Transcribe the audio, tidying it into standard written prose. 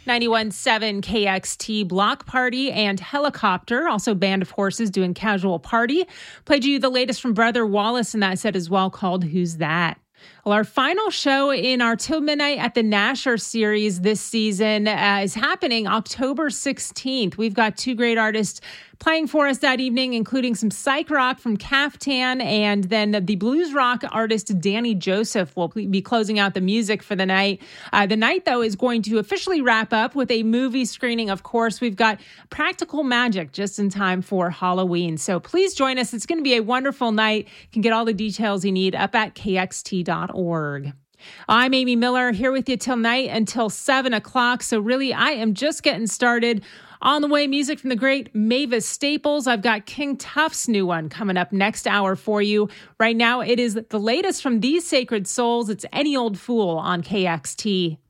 91.7 KXT, Block Party and Helicopter, also Band of Horses doing Casual Party. Played you the latest from Brother Wallace in that set as well, called Who's That? Well, our final show in our Till Midnight at the Nasher series this season is happening October 16th. We've got two great artists playing for us that evening, including some psych rock from Caftan, and then the blues rock artist Danny Joseph will be closing out the music for the night. The night, though, is going to officially wrap up with a movie screening. Of course, we've got Practical Magic just in time for Halloween. So please join us. It's going to be a wonderful night. You can get all the details you need up at kxt.org. I'm Amy Miller here with you till night until 7 o'clock. So really, I am just getting started. On the way, music from the great Mavis Staples. I've got King Tuff's new one coming up next hour for you. Right now, it is the latest from These Sacred Souls. It's Any Old Fool on KXT.